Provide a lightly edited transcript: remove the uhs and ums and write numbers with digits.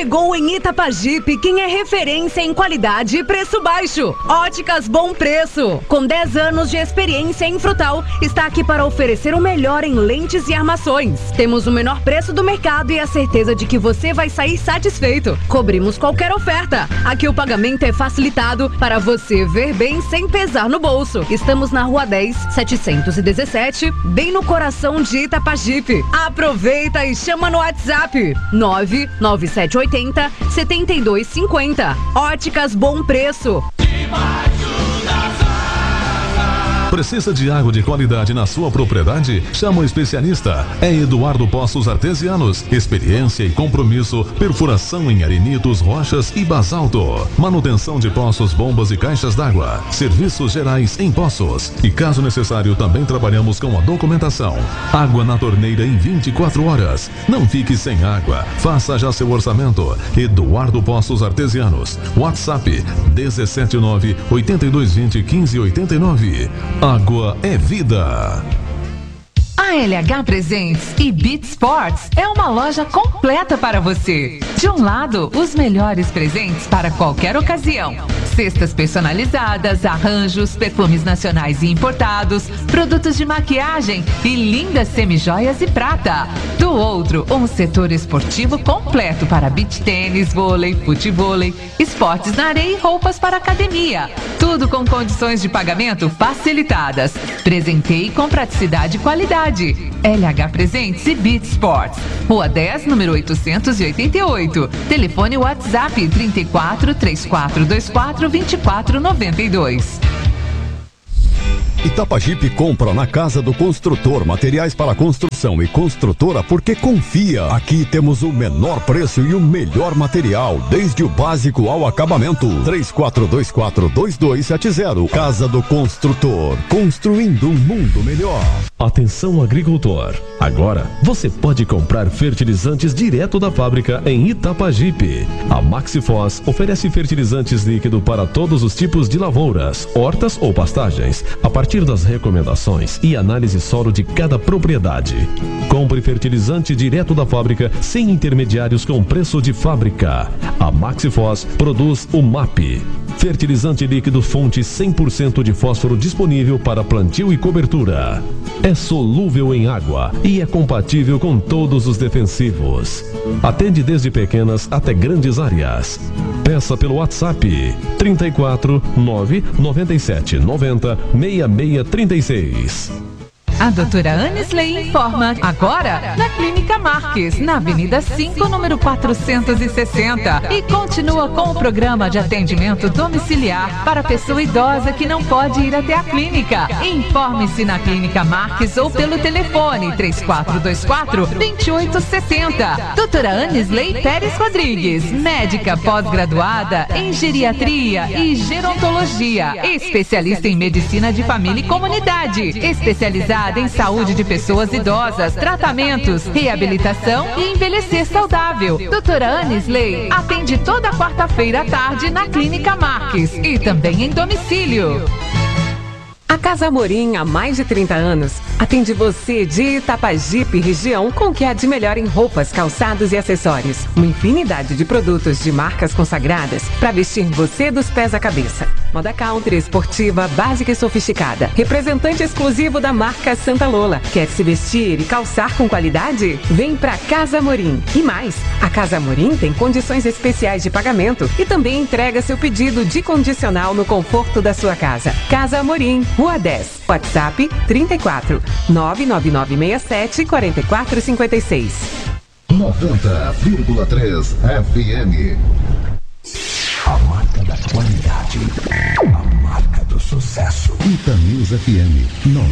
Chegou em Itapajipe quem é referência em qualidade e preço baixo. Óticas Bom Preço. Com 10 anos de experiência em frutal, está aqui para oferecer o melhor em lentes e armações. Temos o menor preço do mercado e a certeza de que você vai sair satisfeito. Cobrimos qualquer oferta. Aqui o pagamento é facilitado para você ver bem sem pesar no bolso. Estamos na Rua 10, 717, bem no coração de Itapajipe. Aproveita e chama no WhatsApp 99780 7250. Óticas Bom Preço. Precisa de água de qualidade na sua propriedade? Chama o especialista. É Eduardo Poços Artesianos. Experiência e compromisso. Perfuração em arenitos, rochas e basalto. Manutenção de poços, bombas e caixas d'água. Serviços gerais em poços. E caso necessário, também trabalhamos com a documentação. Água na torneira em 24 horas. Não fique sem água. Faça já seu orçamento. Eduardo Poços Artesianos. WhatsApp 17982201589. Água é vida. A LH Presentes e Beat Sports é uma loja completa para você. De um lado, os melhores presentes para qualquer ocasião. Cestas personalizadas, arranjos, perfumes nacionais e importados, produtos de maquiagem e lindas semijoias e prata. Do outro, um setor esportivo completo para beach tênis, vôlei, futevôlei, esportes na areia e roupas para academia. Tudo com condições de pagamento facilitadas. Presenteie com praticidade e qualidade. LH Presentes e Beat Sports. Rua 10, número 888. Telefone WhatsApp 34 3424 2492. Itapajipe compra na Casa do Construtor materiais para construção e construtora porque confia. Aqui temos o menor preço e o melhor material, desde o básico ao acabamento. 34242270. Casa do Construtor, construindo um mundo melhor. Atenção agricultor, agora você pode comprar fertilizantes direto da fábrica em Itapajipe. A Maxifos oferece fertilizantes líquido para todos os tipos de lavouras, hortas ou pastagens, a partir das recomendações e análise solo de cada propriedade. Compre fertilizante direto da fábrica sem intermediários com preço de fábrica. A Maxifos produz o MAP, fertilizante líquido fonte 100% de fósforo disponível para plantio e cobertura. É solúvel em água e é compatível com todos os defensivos. Atende desde pequenas até grandes áreas. Peça pelo WhatsApp 34 997 90 6636. A doutora Anisley informa agora na Clínica Marques, na Avenida 5, número 460. E continua com o programa de atendimento domiciliar para pessoa idosa que não pode ir até a clínica. Informe-se na Clínica Marques ou pelo telefone 3424-2860. Doutora Anisley Pérez Rodrigues, médica pós-graduada em geriatria e gerontologia, especialista em medicina de família e comunidade, especializada em saúde de pessoas idosas, tratamentos, reabilitação e envelhecer saudável. Doutora Anisley atende toda quarta-feira à tarde na Clínica Marques e também em domicílio. A Casa Amorim, há mais de 30 anos, atende você de Itapajipe região com o que há de melhor em roupas, calçados e acessórios. Uma infinidade de produtos de marcas consagradas para vestir você dos pés à cabeça. Moda country, esportiva, básica e sofisticada. Representante exclusivo da marca Santa Lola. Quer se vestir e calçar com qualidade? Vem pra Casa Amorim. E mais, a Casa Amorim tem condições especiais de pagamento e também entrega seu pedido de condicional no conforto da sua casa. Casa Amorim, Rua 10. WhatsApp 34 99967 4456. 90,3 FM. A marca da qualidade. A marca do sucesso. Itanews FM